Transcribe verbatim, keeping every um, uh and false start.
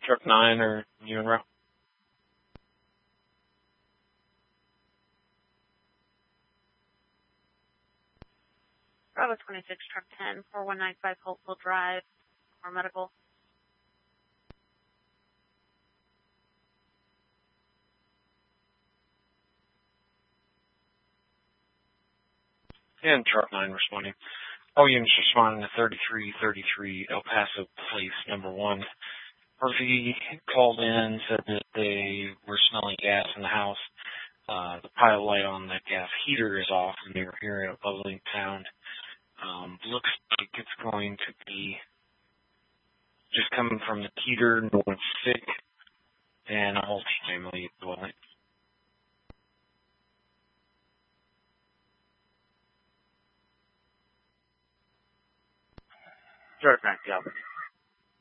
Truck nine or you and route? Bravo twenty-six, Truck ten, four one nine five Hopeful Drive, or medical. And Truck nine responding. All units responding to thirty-three thirty-three El Paso Place, number one. Murphy called in, said that they were smelling gas in the house. Uh, the pilot light on the gas heater is off, and they were hearing a bubbling sound. Um, looks like it's going to be just coming from the heater, no one's sick, and a multi-family dwelling. Start back up.